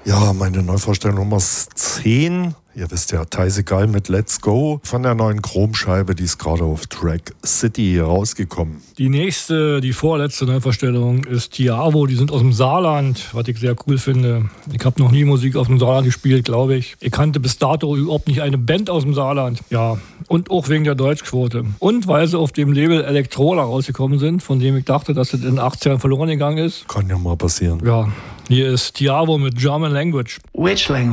Ja, meine Neuvorstellung Nummer 10. Ihr wisst ja, Teise Geil mit Let's Go von der neuen Chromscheibe, die ist gerade auf Track City rausgekommen. Die vorletzte Neuvorstellung ist Tiavo, die sind aus dem Saarland, was ich sehr cool finde. Ich habe noch nie Musik aus dem Saarland gespielt, glaube ich. Ich kannte bis dato überhaupt nicht eine Band aus dem Saarland. Ja, und auch wegen der Deutschquote. Und weil sie auf dem Label Elektrola rausgekommen sind, von dem ich dachte, dass es in den 80ern verloren gegangen ist. Kann ja mal passieren. Ja, hier ist Tiavo mit German Language. Which language?